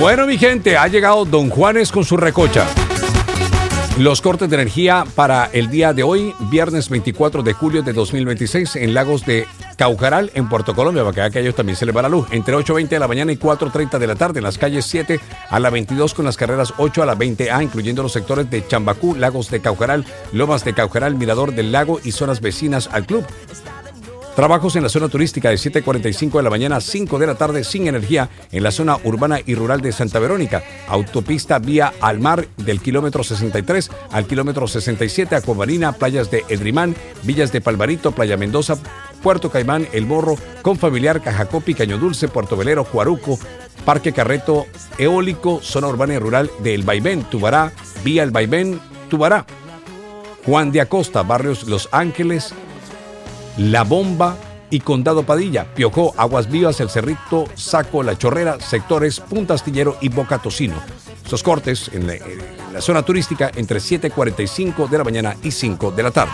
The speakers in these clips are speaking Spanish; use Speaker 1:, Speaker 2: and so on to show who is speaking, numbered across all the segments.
Speaker 1: Bueno, mi gente, ha llegado Don Juanes con su recocha. Los cortes de energía para el día de hoy, viernes 24 de julio de 2026, en Lagos de Caucaral, en Puerto Colombia, para que a ellos también se les va la luz. Entre 8:20 de la mañana y 4:30 de la tarde, en las calles 7 a la 22 con las carreras 8 a la 20A, incluyendo los sectores de Chambacú, Lagos de Caucaral, Lomas de Caucaral, Mirador del Lago y zonas vecinas al club. Trabajos en la zona turística de 7:45 de la mañana a 5 de la tarde sin energía en la zona urbana y rural de Santa Verónica. Autopista vía al mar del kilómetro 63 al kilómetro 67, Acuamarina, playas de Edrimán, Villas de Palmarito, Playa Mendoza, Puerto Caimán, El Morro, Confamiliar, Cajacopi, Caño Dulce, Puerto Velero, Juaruco, Parque Carreto Eólico, zona urbana y rural de El Vaivén, Tubará, vía El Vaivén, Tubará. Juan de Acosta, barrios Los Ángeles, La Bomba y Condado Padilla, Piojó, Aguas Vivas, El Cerrito, Saco, La Chorrera, sectores Punta Astillero y Boca Tocino. Estos cortes en la zona turística entre 7:45 de la mañana y 5 de la tarde.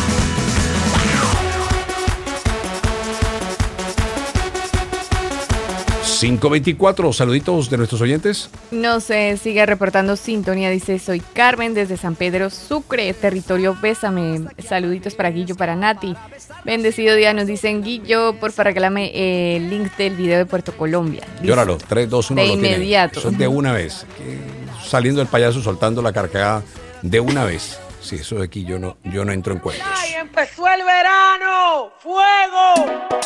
Speaker 1: 5:24, saluditos de nuestros oyentes.
Speaker 2: No sé, sigue reportando sintonía, dice, soy Carmen desde San Pedro Sucre, territorio Bésame. Saluditos para Guillo, para Nati. Bendecido día, nos dicen, Guillo, porfa, regálame el link del video de Puerto Colombia.
Speaker 1: Llóralo, 3, 2, 1,
Speaker 2: de
Speaker 1: lo
Speaker 2: inmediato.
Speaker 1: Tiene. Eso es de una vez. Saliendo el payaso, soltando la carcajada de una vez. Sí, eso de aquí yo no entro en cuentos.
Speaker 3: ¡Ay, empezó el verano! ¡Fuego!